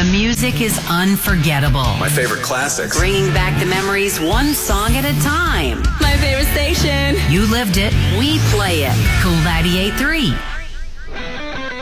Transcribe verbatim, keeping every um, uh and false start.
The music is unforgettable. My favorite classics. Bringing back the memories one song at a time. My favorite station. You lived it. We play it. Cool ninety-eight point three.